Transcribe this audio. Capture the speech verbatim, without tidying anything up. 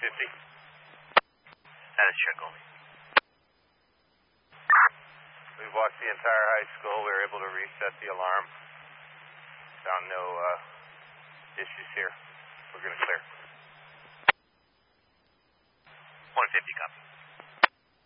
fifty. That is check only. We've walked the entire high school. We were able to reset the alarm. Found no uh, issues here. We're going to clear. one fifty, copy.